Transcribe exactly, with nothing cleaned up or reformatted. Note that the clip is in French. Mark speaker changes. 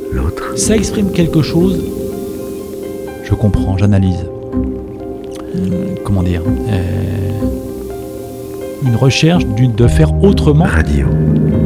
Speaker 1: L'autre.
Speaker 2: Ça exprime quelque chose. Je comprends, j'analyse. Hum, Comment dire euh, Une recherche d'une, de faire autrement.
Speaker 1: Radio.